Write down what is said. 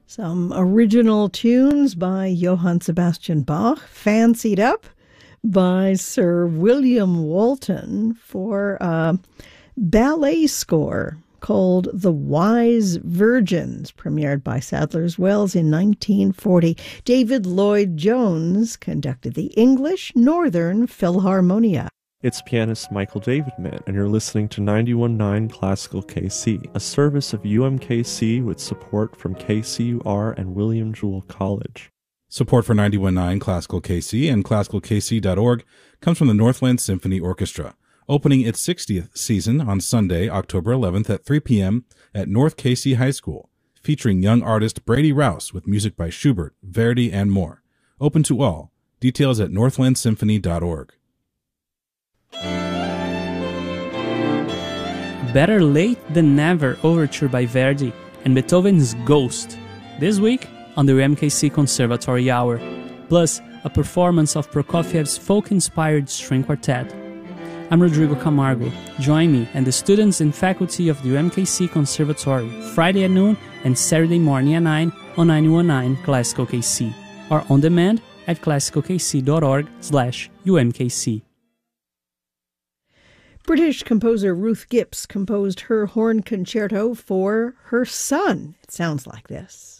Some original tunes by Johann Sebastian Bach, fancied up by Sir William Walton for a ballet score called The Wise Virgins, premiered by Sadler's Wells in 1940. David Lloyd Jones conducted the English Northern Philharmonia. It's pianist Michael Davidman, and you're listening to 91.9 Classical KC, a service of UMKC with support from KCUR and William Jewell College. Support for 91.9 Classical KC and classicalkc.org comes from the Northland Symphony Orchestra, opening its 60th season on Sunday, October 11th at 3 p.m. at North KC High School, featuring young artist Brady Rouse with music by Schubert, Verdi, and more. Open to all. Details at northlandsymphony.org. Better Late Than Never Overture by Verdi and Beethoven's Ghost, this week on the UMKC Conservatory Hour, plus a performance of Prokofiev's folk-inspired string quartet. I'm Rodrigo Camargo. Join me and the students and faculty of the UMKC Conservatory Friday at noon and Saturday morning at 9 on 91.9 Classical KC, or on demand at classicalkc.org/UMKC. British composer Ruth Gibbs composed her horn concerto for her son. It sounds like this.